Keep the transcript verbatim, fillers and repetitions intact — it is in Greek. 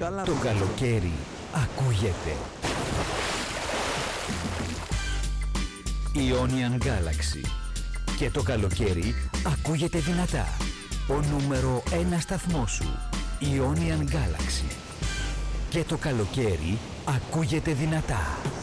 καλά. Το καλοκαίρι ακούγεται. Ionian Galaxy. Και το καλοκαίρι ακούγεται δυνατά. Ο νούμερο ένα σταθμός σου. Ionian Galaxy. Και το καλοκαίρι ακούγεται δυνατά.